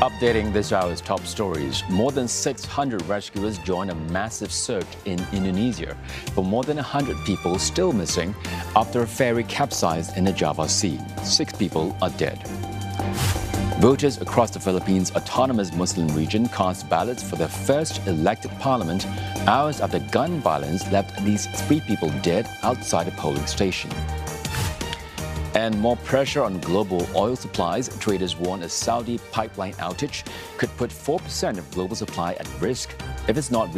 Updating this hour's top stories, more than 600 rescuers join a massive search in Indonesia for more than 100 people still missing after a ferry capsized in the Java Sea. 6 people are dead. Voters across the Philippines' autonomous Muslim region cast ballots for their first elected parliament hours after gun violence left at least 3 people dead outside a polling station. And more pressure on global oil supplies. Traders warn a Saudi pipeline outage could put 4% of global supply at risk if it's not